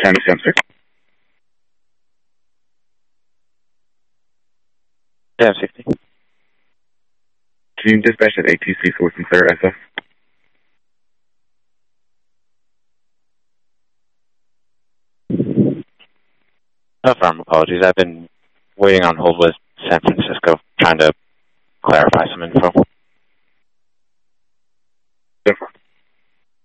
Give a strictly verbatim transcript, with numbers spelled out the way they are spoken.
County Sam six. Sam sixty. Can you dispatch at A T C so we can clear S F? No problem. Apologies. I've been waiting on hold with San Francisco, trying to clarify some info.